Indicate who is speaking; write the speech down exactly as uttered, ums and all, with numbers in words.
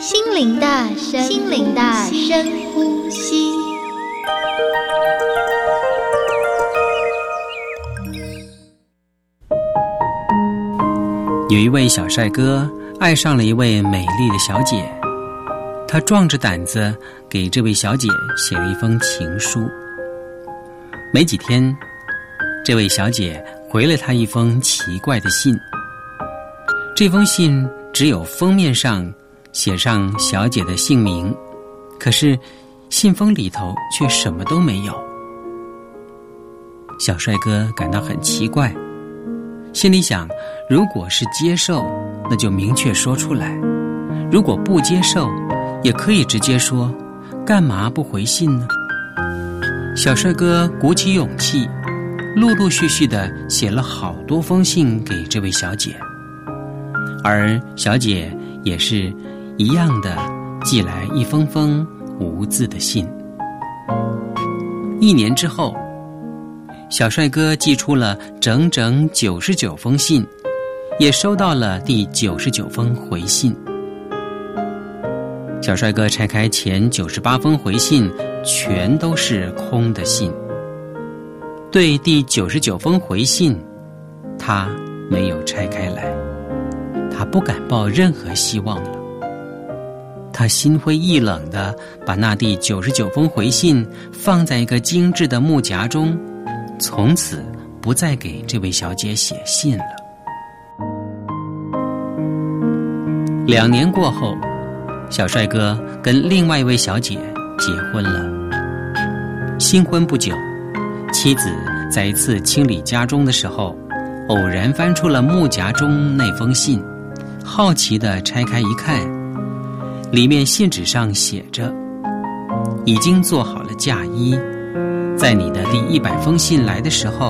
Speaker 1: 心灵的深心灵的深呼吸。
Speaker 2: 有一位小帅哥爱上了一位美丽的小姐，他壮着胆子给这位小姐写了一封情书。没几天，这位小姐回了他一封奇怪的信。这封信只有封面上写上小姐的姓名，可是信封里头却什么都没有。小帅哥感到很奇怪，心里想，如果是接受，那就明确说出来；如果不接受，也可以直接说，干嘛不回信呢？小帅哥鼓起勇气，陆陆续续地写了好多封信给这位小姐，而小姐也是一样的寄来一封封无字的信。一年之后，小帅哥寄出了整整九十九封信，也收到了第九十九封回信。小帅哥拆开前九十八封回信，全都是空的信。对第九十九封回信，他没有拆开来，他不敢抱任何希望了。他心灰意冷地把那第九十九封回信放在一个精致的木夹中，从此不再给这位小姐写信了。两年过后，小帅哥跟另外一位小姐结婚了。新婚不久，妻子在一次清理家中的时候，偶然翻出了木夹中那封信，好奇地拆开一看，里面信纸上写着：已经做好了嫁衣，在你的第一百封信来的时候，